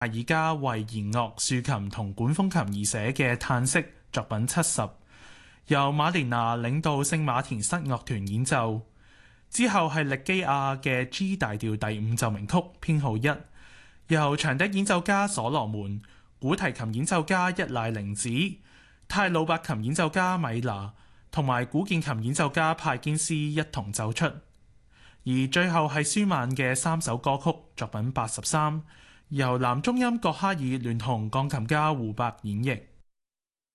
爾加為弦樂、豎琴同管風琴而寫嘅嘆息作品70，由馬連娜領導聖馬田室樂團演奏。之後係力基亞嘅 G 大調第5奏鳴曲編號1，由長笛演奏家所羅門、古提琴演奏家一賴玲子、泰魯伯琴演奏家米拿同埋古鍵琴演奏家派堅斯一同奏出。而最後係舒曼嘅3首歌曲作品83，由男中音郭哈爾聯同鋼琴家胡伯演繹。